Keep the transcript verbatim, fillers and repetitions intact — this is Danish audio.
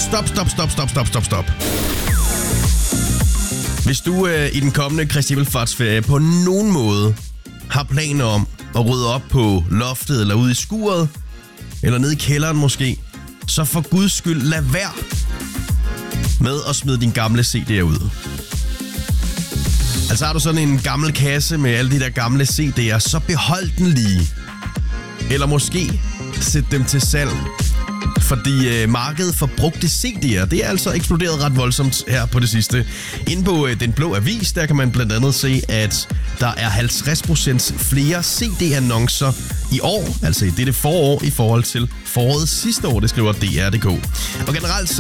stop, stop, stop, stop, stop, stop, stop. Hvis du øh, i den kommende Kristi Himmelfartsferie på nogen måde har planer om at rydde op på loftet eller ude i skuret, eller nede i kælderen måske, så for guds skyld lad være med at smide din gamle C D'er ud. Altså har du sådan en gammel kasse med alle de der gamle C D'er, så behold den lige. Eller måske sæt dem til salg. Fordi øh, markedet for brugte C D'er, det er altså eksploderet ret voldsomt her på det sidste. Inde på øh, Den Blå Avis, der kan man blandt andet se, at der er halvtreds procent flere C D-annoncer i år, altså i dette forår, i forhold til foråret sidste år, det skriver D R punktum D K. Og generelt så